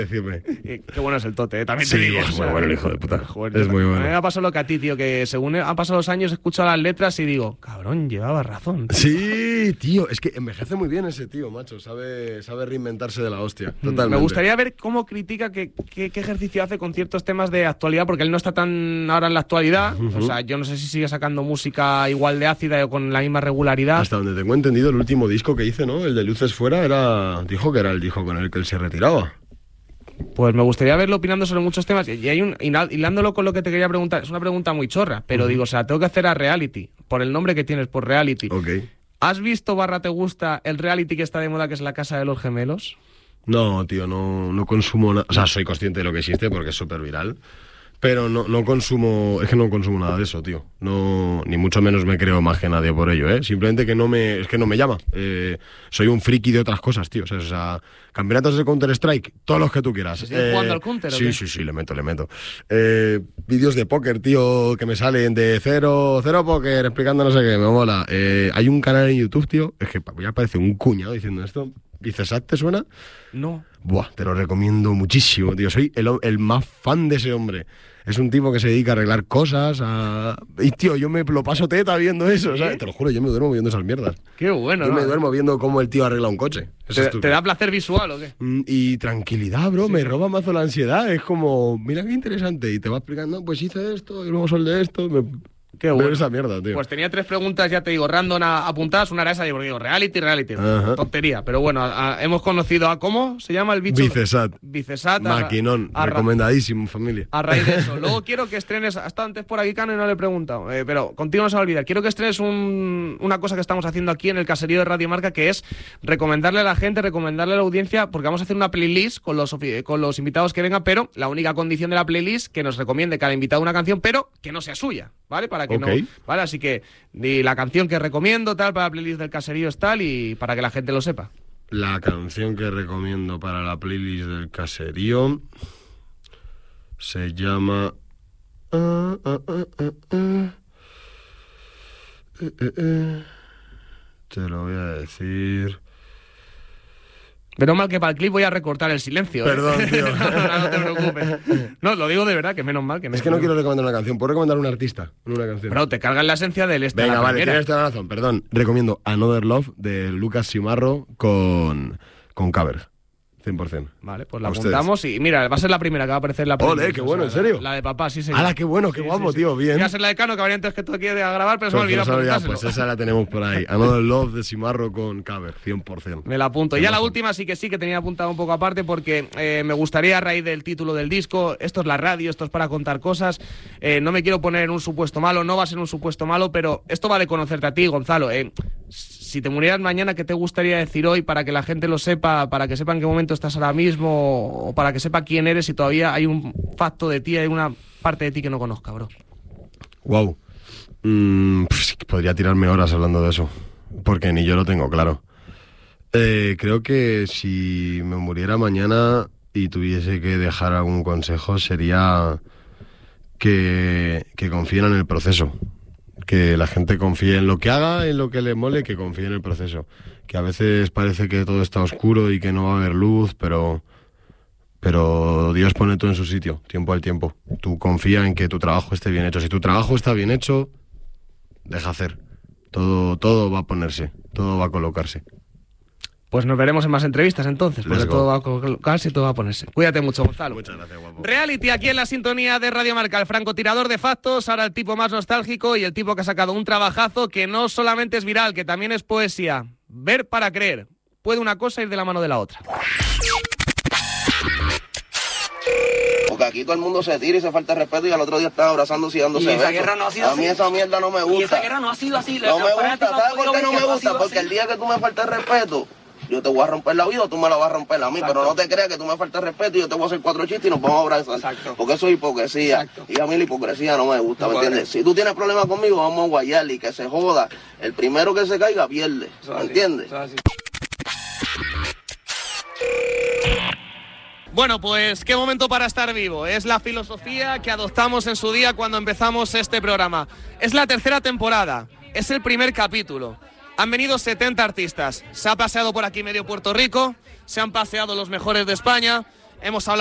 Decirme. Qué bueno es el Tote, también te digo. Es muy bueno el hijo de puta. Joder, es muy bueno. A mí me ha pasado lo que a ti, tío, que según han pasado los años escucho las letras y digo, cabrón, llevaba razón. Tío. Sí, tío, es que envejece muy bien ese tío, macho. Sabe reinventarse de la hostia. Totalmente. Me gustaría ver cómo critica, qué ejercicio hace con ciertos temas de actualidad, porque él no está tan ahora en la actualidad. O sea, yo no sé si sigue sacando música igual de ácida o con la misma regularidad. Hasta donde tengo entendido, el último disco que hice, ¿no? El de Luces Fuera, dijo que era el disco con el que él se retiraba. Pues me gustaría verlo opinando sobre muchos temas. Y hay hilándolo con lo que te quería preguntar, es una pregunta muy chorra, pero digo, o sea, tengo que hacer a Reality, por el nombre que tienes, por Reality. Ok. ¿Has visto / te gusta el reality que está de moda, que es La Casa de los Gemelos? No, tío, no consumo nada. O sea, soy consciente de lo que existe porque es súper viral. Pero no consumo, es que no consumo nada de eso, tío. No, ni mucho menos me creo más que nadie por ello, ¿eh? Simplemente que no me llama. Soy un friki de otras cosas, tío. O sea, campeonatos de Counter-Strike, todos los que tú quieras. ¿Sigues jugando al Counter o qué? Sí, le meto. Vídeos de póker, tío, que me salen de cero póker, explicando no sé qué, me mola. Hay un canal en YouTube, tío, es que ya parece un cuñado diciendo esto. ¿Vicesat te suena? No. Buah, te lo recomiendo muchísimo, tío. Soy el más fan de ese hombre. Es un tipo que se dedica a arreglar cosas, Y, tío, yo me lo paso teta viendo eso, ¿sabes? Te lo juro, yo me duermo viendo esas mierdas. Qué bueno, Yo ¿no? me duermo viendo cómo el tío arregla un coche. ¿Te da placer visual o qué? Y tranquilidad, bro, me roba mazo la ansiedad. Es como, mira qué interesante. Y te va explicando, pues hice esto, y luego soldé esto. Qué bueno. Veo esa mierda, tío. Pues tenía 3 preguntas, ya te digo, random apuntadas. Una era esa, porque digo, reality. Ajá. Tontería. Pero bueno, hemos conocido a, ¿cómo se llama el bicho? Vicesat. Maquinón. Recomendadísimo, familia. A raíz de eso. Luego quiero que estrenes, hasta antes por aquí, Cano, y no le he preguntado, pero contigo no se va a olvidar. Quiero que estrenes una cosa que estamos haciendo aquí en el caserío de Radio Marca, que es recomendarle a la gente, recomendarle a la audiencia, porque vamos a hacer una playlist con los invitados que vengan, pero la única condición de la playlist que nos recomiende cada invitado una canción, pero que no sea suya, ¿vale? Para que no, ¿vale? Así que la canción que recomiendo tal para la playlist del caserío es tal, y para que la gente lo sepa. La canción que recomiendo para la playlist del caserío se llama te lo voy a decir. Menos mal que para el clip voy a recortar el silencio. Perdón, tío. No te preocupes. No, lo digo de verdad, que menos mal. Es que no quiero recomendar una canción. ¿Puedo recomendar un artista en una canción? Pero te cargan la esencia del Venga, vale, tienes toda la razón. Perdón. Recomiendo Another Love de Lucas Simarro con Caber. 100%. Vale, pues la apuntamos y mira, va a ser la primera que va a aparecer en la primera. Ole, qué bueno, ¿en serio? La de papá, sí, señor. ¡Hala, qué bueno, qué guapo, tío! Bien. Iba a ser la de Cano, que venía antes que tú quieres grabar, pero se me olvidó apuntárselo. Pues esa la tenemos por ahí. Another Love de Simarro con Caber, 100%. Me la apunto. Y ya la última sí que tenía apuntada un poco aparte, porque me gustaría, a raíz del título del disco, esto es la radio, esto es para contar cosas, no me quiero poner en un supuesto malo, no va a ser un supuesto malo, pero esto va de conocerte a ti, Gonzalo. Si te murieras mañana, ¿qué te gustaría decir hoy para que la gente lo sepa, para que sepa en qué momento estás ahora mismo, o para que sepa quién eres, si todavía hay un facto de ti, hay una parte de ti que no conozca, bro? Wow. Podría tirarme horas hablando de eso, porque ni yo lo tengo claro. Creo que si me muriera mañana y tuviese que dejar algún consejo, sería que confíen en el proceso. Que la gente confíe en lo que haga, en lo que le mole, que confíe en el proceso. Que a veces parece que todo está oscuro y que no va a haber luz, pero Dios pone todo en su sitio, tiempo al tiempo. Tú confía en que tu trabajo esté bien hecho. Si tu trabajo está bien hecho, deja hacer. Todo va a ponerse, todo va a colocarse. Pues nos veremos en más entrevistas entonces, porque todo va a colocarse y todo va a ponerse. Cuídate mucho, Gonzalo. Muchas gracias, guapo. Reality aquí en la sintonía de Radio Marca, el francotirador de factos, ahora el tipo más nostálgico y el tipo que ha sacado un trabajazo que no solamente es viral, que también es poesía. Ver para creer. Puede una cosa ir de la mano de la otra. Porque aquí todo el mundo se tira y se falta respeto y al otro día está abrazándose y dándose besos. Esa guerra no ha sido así. A mí esa mierda no me gusta. Y esa guerra no ha sido así. No me gusta. ¿Sabes por qué no me gusta? Porque el día que tú me faltes respeto, yo te voy a romper la vida o tú me la vas a romper a mí. Exacto. Pero no te creas que tú me faltes respeto y yo te voy a hacer 4 chistes y nos vamos a abrazar. Exacto. Porque eso es hipocresía. Exacto. Y a mí la hipocresía no me gusta, ¿me entiendes? Si tú tienes problemas conmigo, vamos a guayar y que se joda. El primero que se caiga pierde, ¿me entiendes? Bueno, pues qué momento para estar vivo. Es la filosofía que adoptamos en su día cuando empezamos este programa. Es la 3ª temporada, es el primer capítulo. Han venido 70 artistas, se ha paseado por aquí medio Puerto Rico, se han paseado los mejores de España hemos hablado